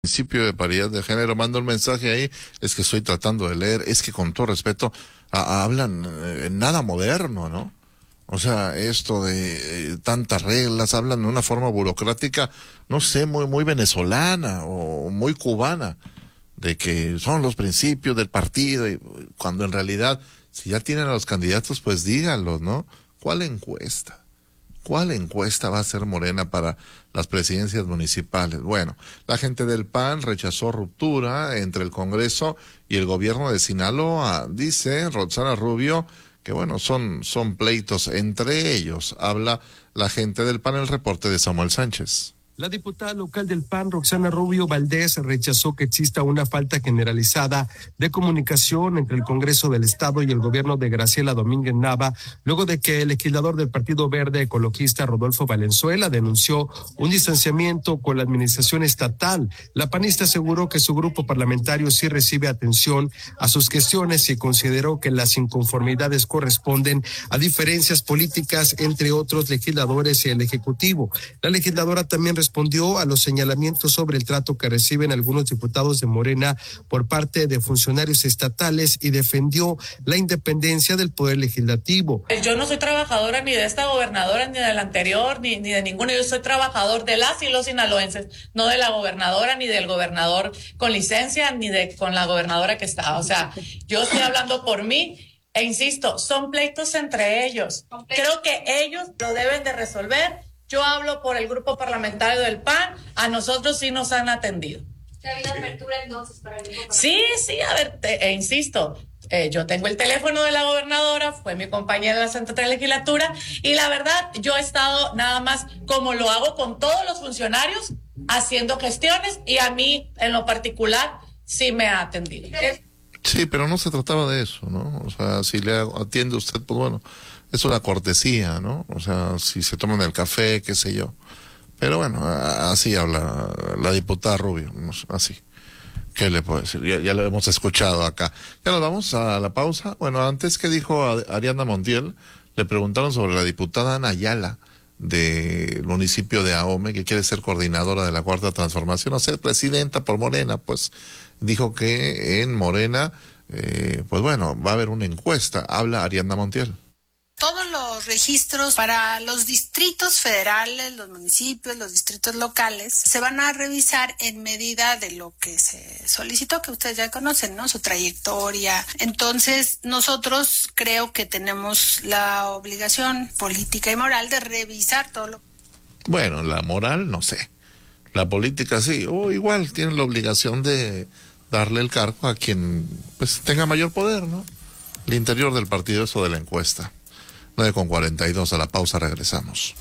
Principio de paridad de género, mando un mensaje ahí, es que estoy tratando de leer, es que con todo respeto, hablan nada moderno, ¿no? O sea, esto de tantas reglas, hablan de una forma burocrática, no sé, muy venezolana o muy cubana, de que son los principios del partido, y cuando en realidad, si ya tienen a los candidatos, pues díganlos, ¿no? ¿Cuál encuesta? ¿Cuál encuesta va a ser Morena para las presidencias municipales? Bueno, la gente del PAN rechazó ruptura entre el Congreso y el gobierno de Sinaloa. Dice Roxana Rubio que bueno, son pleitos entre ellos. Habla la gente del PAN, el reporte de Samuel Sánchez. La diputada local del PAN, Roxana Rubio Valdés, rechazó que exista una falta generalizada de comunicación entre el Congreso del Estado y el gobierno de Graciela Domínguez Nava, luego de que el legislador del Partido Verde Ecologista, Rodolfo Valenzuela, denunció un distanciamiento con la administración estatal. La panista aseguró que su grupo parlamentario sí recibe atención a sus cuestiones y consideró que las inconformidades corresponden a diferencias políticas entre otros legisladores y el Ejecutivo. La legisladora también respondió a los señalamientos sobre el trato que reciben algunos diputados de Morena por parte de funcionarios estatales y defendió la independencia del Poder Legislativo. Yo no soy trabajadora ni de esta gobernadora, ni de la anterior, ni de ninguna. Yo soy trabajador de las y los sinaloenses, no de la gobernadora, ni del gobernador con licencia, ni con la gobernadora que está. O sea, yo estoy hablando por mí. E insisto, son pleitos entre ellos. Creo que ellos lo deben de resolver. Yo hablo por el grupo parlamentario del PAN, a nosotros sí nos han atendido. ¿Ha habido apertura entonces para el grupo? Sí, a ver, insisto, yo tengo el teléfono de la gobernadora, fue mi compañera de la Santa Legislatura, y la verdad, yo he estado nada más, como lo hago con todos los funcionarios, haciendo gestiones, y a mí, en lo particular, sí me ha atendido. Sí, pero no se trataba de eso, ¿no? O sea, si le atiende usted, pues bueno, es una cortesía, ¿no? O sea, si se toman el café, qué sé yo. Pero bueno, así habla la diputada Rubio, así. ¿Qué le puedo decir? Ya lo hemos escuchado acá. Ya nos vamos a la pausa. Bueno, antes que dijo Ariadna Montiel, le preguntaron sobre la diputada Ana Ayala del municipio de Ahome, que quiere ser coordinadora de la Cuarta Transformación, o ser presidenta por Morena, pues dijo que en Morena, pues bueno, va a haber una encuesta. Habla Ariadna Montiel. Todos los registros para los distritos federales, los municipios, los distritos locales, se van a revisar en medida de lo que se solicitó, que ustedes ya conocen, ¿no? Su trayectoria. Entonces, nosotros creo que tenemos la obligación política y moral de revisar todo lo. Bueno, la moral, no sé. La política sí, o igual tienen la obligación de darle el cargo a quien pues tenga mayor poder, ¿no? El interior del partido, eso de la encuesta. 9:42, a la pausa regresamos.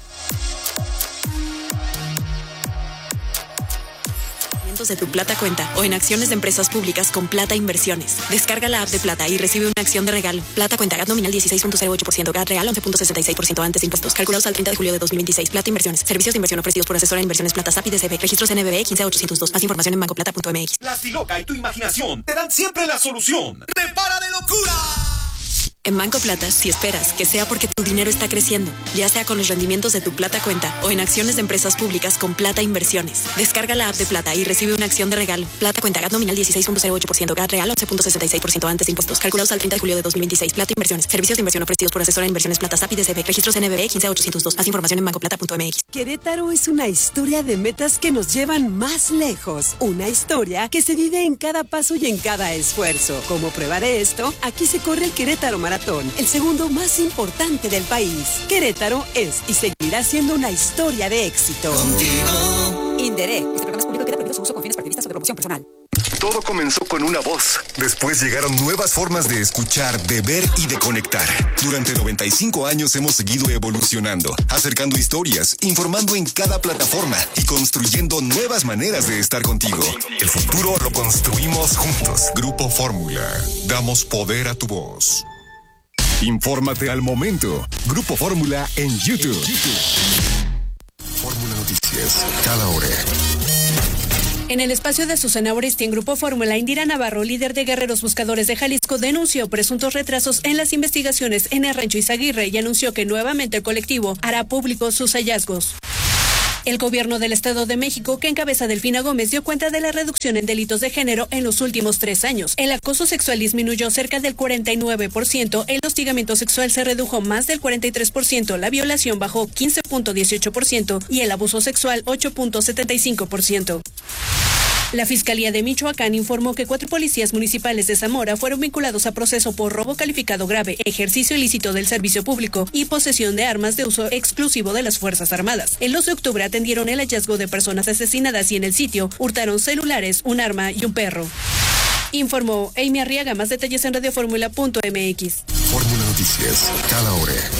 De tu Plata Cuenta o en acciones de empresas públicas con Plata Inversiones. Descarga la app de Plata y recibe una acción de regalo. Plata Cuenta, GAT nominal 16.08%, GAT real 11.66% antes de impuestos. Calculados al 30 de julio de 2026. Plata Inversiones. Servicios de inversión ofrecidos por asesora de inversiones Plata SAP y DCB. Registros NBB 15802. Más información en bancoplata.mx. La Siloca y tu imaginación te dan siempre la solución. ¡Te para de locura! En Banco Plata, si esperas que sea porque tu dinero está creciendo, ya sea con los rendimientos de tu Plata Cuenta o en acciones de empresas públicas con Plata Inversiones. Descarga la app de Plata y recibe una acción de regalo. Plata Cuenta, GAT nominal 16.08%, GAT real 11.66% antes de impuestos. Calculados al 30 de julio de 2026. Plata Inversiones. Servicios de inversión ofrecidos por asesora de inversiones Plata SAP y DCB. Registros NBB 15802. Más información en bancoplata.mx. Querétaro es una historia de metas que nos llevan más lejos. Una historia que se vive en cada paso y en cada esfuerzo. Como prueba de esto, aquí se corre el Querétaro Maratón, el segundo más importante del país. Querétaro es y seguirá siendo una historia de éxito. Contigo. Inderé. Este programa es público y queda prohibido su uso con fines partidistas o de promoción personal. Todo comenzó con una voz. Después llegaron nuevas formas de escuchar, de ver y de conectar. Durante 95 años hemos seguido evolucionando, acercando historias, informando en cada plataforma y construyendo nuevas maneras de estar contigo. El futuro lo construimos juntos. Grupo Fórmula. Damos poder a tu voz. Infórmate al momento. Grupo Fórmula en YouTube. Fórmula Noticias, cada hora. En el espacio de Susana Oresti en Grupo Fórmula, Indira Navarro, líder de Guerreros Buscadores de Jalisco, denunció presuntos retrasos en las investigaciones en el Rancho Izaguirre y anunció que nuevamente el colectivo hará públicos sus hallazgos. El gobierno del Estado de México, que encabeza Delfina Gómez, dio cuenta de la reducción en delitos de género en los últimos 3 años. El acoso sexual disminuyó cerca del 49%, el hostigamiento sexual se redujo más del 43%, la violación bajó 15.18% y el abuso sexual 8.75%. La Fiscalía de Michoacán informó que 4 policías municipales de Zamora fueron vinculados a proceso por robo calificado grave, ejercicio ilícito del servicio público y posesión de armas de uso exclusivo de las Fuerzas Armadas. El 2 de octubre atendieron el hallazgo de personas asesinadas y en el sitio hurtaron celulares, un arma y un perro. Informó Amy Arriaga. Más detalles en radioformula.mx. Fórmula Noticias, cada hora.